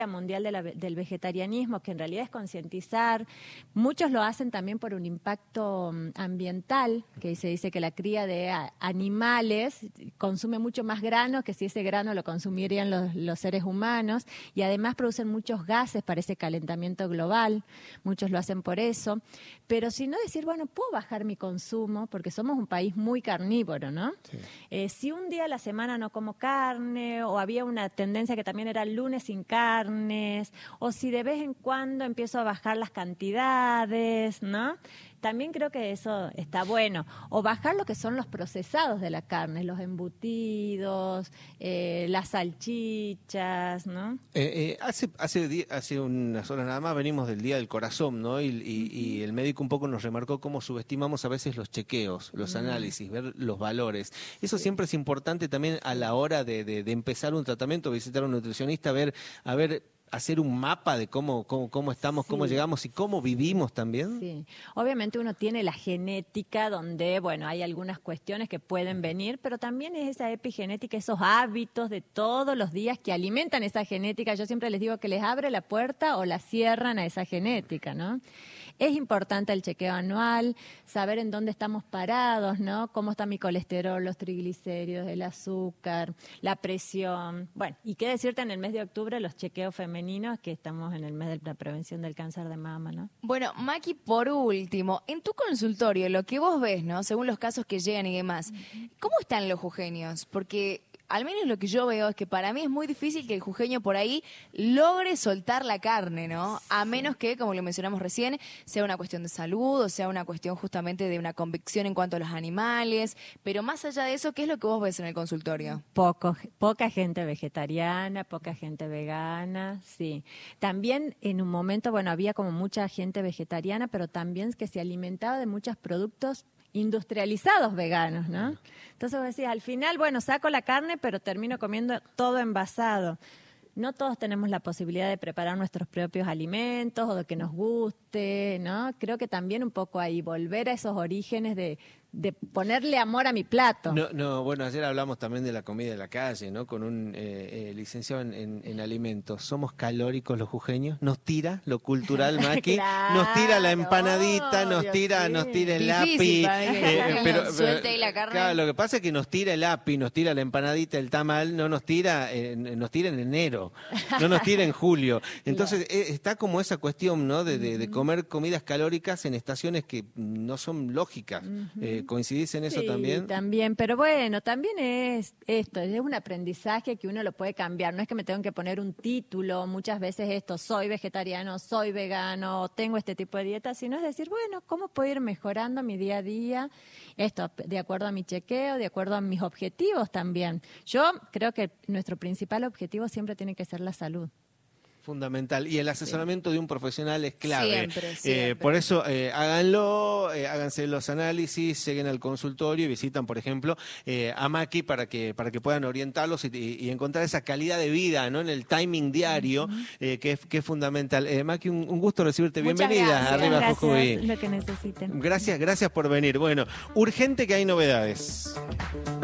Mundial del Vegetarianismo, que en realidad es concientizar. Muchos lo hacen también por un impacto ambiental, que se dice que la cría de animales consume mucho más grano que si ese grano lo consumirían los seres humanos, y además producen muchos gases para ese calentamiento global. Muchos lo hacen por eso. Pero si no, decir, bueno, puedo bajar mi consumo, porque somos un país muy carnívoro, ¿no? Sí. Si un día a la semana no como carne, o había una tendencia que también era el lunes sin carne, o si de vez en cuando empiezo a bajar las cantidades, ¿no? También creo que eso está bueno. O bajar lo que son los procesados de la carne, los embutidos, las salchichas, ¿no? Hace unas horas nada más venimos del Día del Corazón, ¿no? Y el médico un poco nos remarcó cómo subestimamos a veces los chequeos, los análisis, ver los valores. Eso siempre es importante también a la hora de empezar un tratamiento, visitar a un nutricionista, hacer un mapa de cómo estamos, cómo llegamos y cómo vivimos también. Sí, obviamente uno tiene la genética donde, bueno, hay algunas cuestiones que pueden venir, pero también es esa epigenética, esos hábitos de todos los días que alimentan esa genética. Yo siempre les digo que les abre la puerta o la cierran a esa genética, ¿no? Es importante el chequeo anual, saber en dónde estamos parados, ¿no? Cómo está mi colesterol, los triglicéridos, el azúcar, la presión. Bueno, y qué decirte en el mes de octubre, los chequeos femeninos, que estamos en el mes de la prevención del cáncer de mama, ¿no? Bueno, Maki, por último, en tu consultorio, lo que vos ves, ¿no? Según los casos que llegan y demás, ¿cómo están los jujeños? Porque al menos lo que yo veo es que para mí es muy difícil que el jujeño por ahí logre soltar la carne, ¿no? A menos que, como lo mencionamos recién, sea una cuestión de salud o sea una cuestión justamente de una convicción en cuanto a los animales. Pero más allá de eso, ¿qué es lo que vos ves en el consultorio? Poca gente vegetariana, poca gente vegana, sí. También en un momento, bueno, había como mucha gente vegetariana, pero también que se alimentaba de muchos productos industrializados veganos, ¿no? Entonces vos decís, al final, bueno, saco la carne, pero termino comiendo todo envasado. No todos tenemos la posibilidad de preparar nuestros propios alimentos o de que nos guste, ¿no? Creo que también un poco ahí volver a esos orígenes de ponerle amor a mi plato. Bueno, ayer hablamos también de la comida de la calle, ¿no? Con un licenciado en alimentos. ¿Somos calóricos los jujeños? ¿Nos tira lo cultural, Maki? Claro, nos tira la empanadita, obvio, nos tira el difícil, api. Suelta ahí la carne. Claro, lo que pasa es que nos tira el api, nos tira la empanadita, el tamal, no nos tira, nos tira en enero, no nos tira en julio. Entonces está como esa cuestión, ¿no? De comer comidas calóricas en estaciones que no son lógicas. ¿Coincidís en eso también? Sí, también, pero bueno, también es esto, es un aprendizaje que uno lo puede cambiar, no es que me tengo que poner un título, muchas veces esto, soy vegetariano, soy vegano, tengo este tipo de dieta, sino es decir, bueno, ¿cómo puedo ir mejorando mi día a día? Esto, de acuerdo a mi chequeo, de acuerdo a mis objetivos también. Yo creo que nuestro principal objetivo siempre tiene que ser la salud. Fundamental. Y el asesoramiento de un profesional es clave. Siempre. Por eso, háganlo, háganse los análisis, lleguen al consultorio y visitan, por ejemplo, a Maki para que puedan orientarlos y encontrar esa calidad de vida, ¿no? En el timing diario, que es fundamental. Maki, un gusto recibirte. Muchas Bienvenida. gracias. Arriba, Jujuy. Lo que necesiten. Gracias por venir. Bueno, urgente que hay novedades.